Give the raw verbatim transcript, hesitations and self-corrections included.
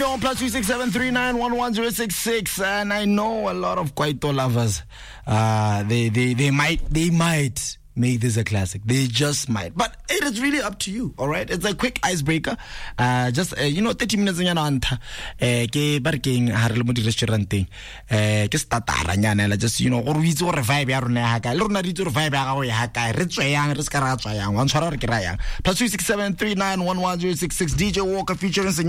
me on plus two six seven three nine one one zero six six. And I know a lot of Kwaito lovers. Uh, they, they, they might, they might make this a classic. They just might. But it is really up to you, all right? It's a quick icebreaker. Uh, just, uh, you know, thirty minutes in your anta. Ke barking harle mo di restaurant thing. Eh, ke statara nyana just, you know, or we zo re vibe ya rona ha ka. Le rona di zo re vibe ya ga go ya ka. Re tswe yang, re ska ra tswa yang. Wa ntshwara re ke ra yang. Plus two six seven three nine one one zero six six. D J Walker featuring